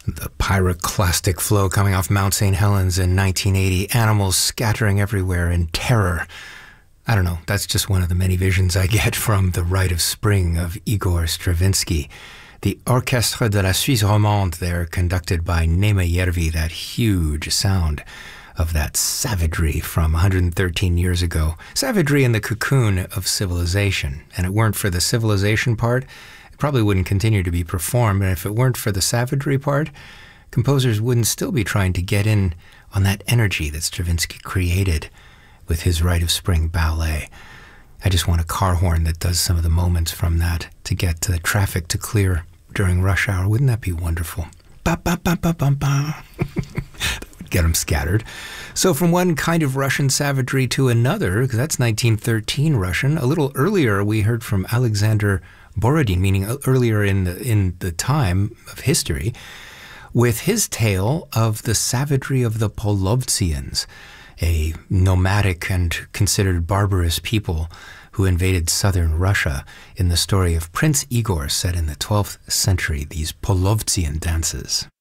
The pyroclastic flow coming off Mount St. Helens in 1980, animals scattering everywhere in terror. I don't know, that's just one of the many visions I get from The Rite of Spring of Igor Stravinsky. The Orchestre de la Suisse Romande there, conducted by Nema Järvi, that huge sound of that savagery from 113 years ago. Savagery in the cocoon of civilization. And it weren't for the civilization part, probably wouldn't continue to be performed, and if it weren't for the savagery part, composers wouldn't still be trying to get in on that energy that Stravinsky created with his Rite of Spring ballet. I just want a car horn that does some of the moments from that to get the traffic to clear during rush hour. Wouldn't that be wonderful? Ba, ba, ba, ba, ba, ba. That would get them scattered. So from one kind of Russian savagery to another, because that's 1913 Russian, a little earlier we heard from Alexander Borodin, meaning earlier in the time of history, with his tale of the savagery of the Polovtsians, a nomadic and considered barbarous people who invaded southern Russia in the story of Prince Igor set in the 12th century, these Polovtsian dances.